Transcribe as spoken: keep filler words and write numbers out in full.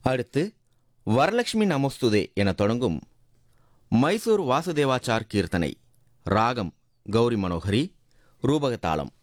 அடுத்து வரலட்சுமி நமஸ்துதே என தொடங்கும் மைசூர் வாசுதேவாச்சார் கீர்த்தனை. ராகம் கௌரி மனோஹரி. ரூபகதாளம்